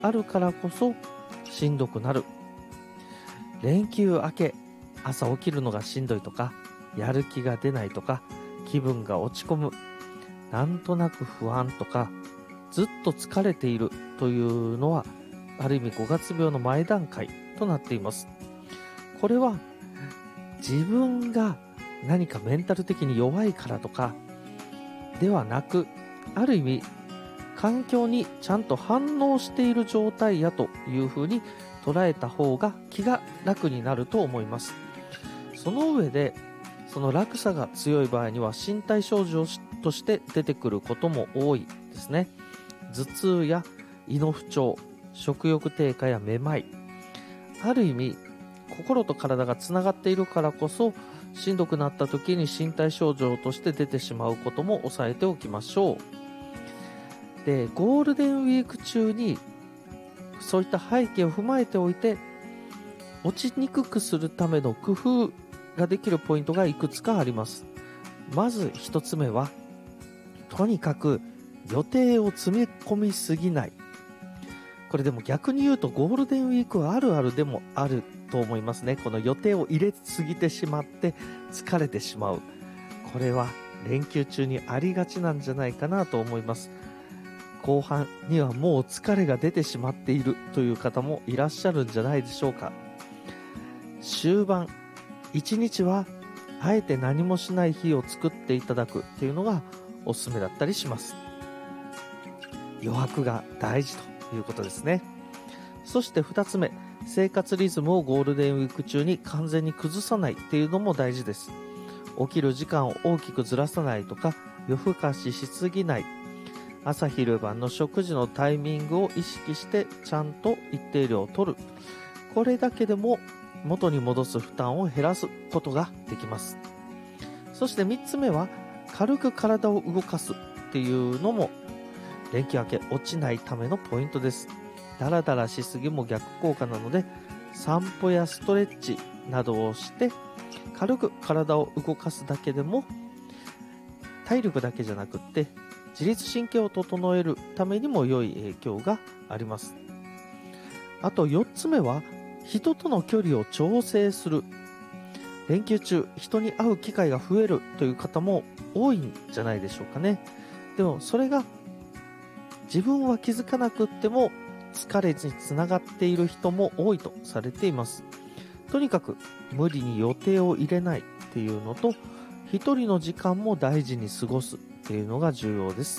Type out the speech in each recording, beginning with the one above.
あるからこそしんどくなる。連休明け、朝起きるのがしんどいとか、やる気が出ないとか、気分が落ち込む、なんとなく不安とか、ずっと疲れているというのは、ある意味5月病の前段階となっています。これは自分が何かメンタル的に弱いからとかではなく、ある意味環境にちゃんと反応している状態やというふうに捉えた方が気が楽になると思います。その上で、その落差が強い場合には身体症状として出てくることも多いですね。頭痛や胃の不調、食欲低下やめまい、ある意味心と体がつながっているからこそ、しんどくなった時に身体症状として出てしまうことも抑えておきましょう。で、ゴールデンウィーク中にそういった背景を踏まえておいて、落ちにくくするための工夫ができるポイントがいくつかあります。まず一つ目は、とにかく予定を詰め込みすぎない。これでも逆に言うとゴールデンウィークあるあるでもあると思いますね。この予定を入れすぎてしまって疲れてしまう。これは連休中にありがちなんじゃないかなと思います。後半にはもう疲れが出てしまっているという方もいらっしゃるんじゃないでしょうか。終盤、1日はあえて何もしない日を作っていただくというのがおすすめだったりします。余白が大事ということですね。そして2つ目、生活リズムをゴールデンウィーク中に完全に崩さないっていうのも大事です。起きる時間を大きくずらさないとか、夜更かししすぎない、朝昼晩の食事のタイミングを意識してちゃんと一定量を取る。これだけでも元に戻す負担を減らすことができます。そして3つ目は、軽く体を動かすっていうのも連休明け落ちないためのポイントです。だらだらしすぎも逆効果なので、散歩やストレッチなどをして軽く体を動かすだけでも体力だけじゃなくって自律神経を整えるためにも良い影響があります。あと4つ目は、人との距離を調整する。連休中人に会う機会が増えるという方も多いんじゃないでしょうかね。でもそれが自分は気づかなくっても疲れにつながっている人も多いとされています。とにかく無理に予定を入れないっていうのと、一人の時間も大事に過ごすっていうのが重要です。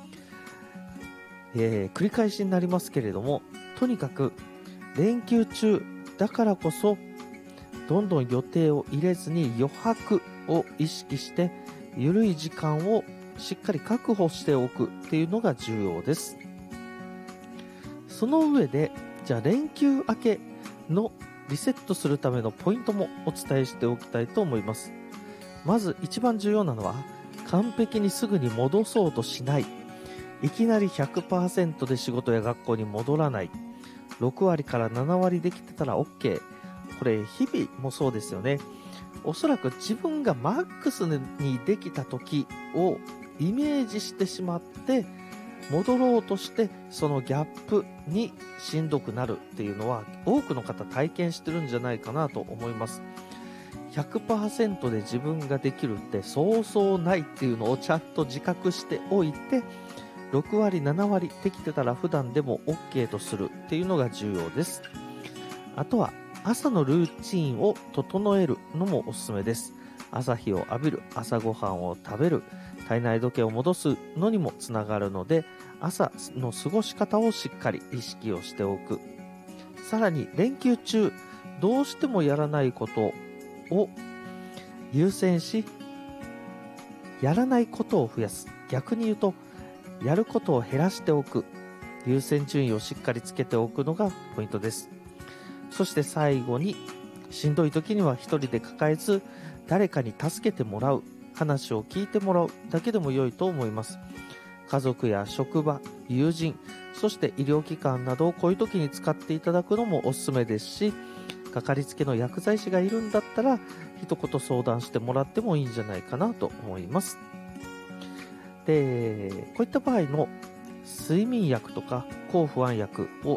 繰り返しになりますけれども、とにかく連休中だからこそどんどん予定を入れずに余白を意識して緩い時間をしっかり確保しておくっていうのが重要です。その上で、じゃあ連休明けのリセットするためのポイントもお伝えしておきたいと思います。まず一番重要なのは、完璧にすぐに戻そうとしない。いきなり 100% で仕事や学校に戻らない。6割から7割できてたら OK。これ日々もそうですよね。おそらく自分がマックスにできた時をイメージしてしまって戻ろうとして、そのギャップにしんどくなるっていうのは多くの方体験してるんじゃないかなと思います。100% で自分ができるってそうそうないっていうのをちゃんと自覚しておいて、6割7割できてたら普段でも OK とするっていうのが重要です。あとは朝のルーチンを整えるのもおすすめです。朝日を浴びる、朝ごはんを食べる、体内時計を戻すのにもつながるので、朝の過ごし方をしっかり意識をしておく。さらに連休中どうしてもやらないことを優先し、やらないことを増やす。逆に言うと、やることを減らしておく。優先順位をしっかりつけておくのがポイントです。そして最後に、しんどい時には一人で抱えず、誰かに助けてもらう、話を聞いてもらうだけでも良いと思います。家族や職場、友人、そして医療機関などをこういう時に使っていただくのもおすすめですし、かかりつけの薬剤師がいるんだったら一言相談してもらってもいいんじゃないかなと思います。で、こういった場合の睡眠薬とか抗不安薬を